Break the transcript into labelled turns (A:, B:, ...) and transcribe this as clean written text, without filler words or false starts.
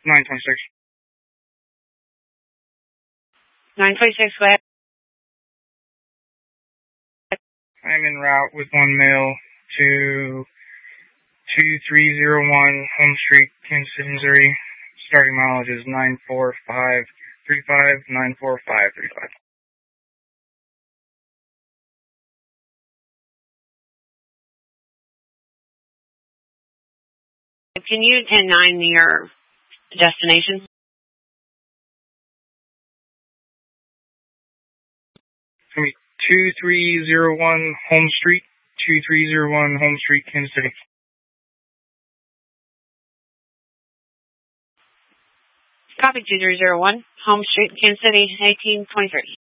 A: 926.
B: 926, go ahead.
A: I'm en route with one mail to 2301 Home Street, Kansas City, Missouri. Starting mileage is 94535, 94535.
B: Can you 10-9 your destination?
A: It's going to be 2301 Home Street, 2301 Home Street, Kansas City.
B: Copy 2301 Home Street, Kansas City, 1823.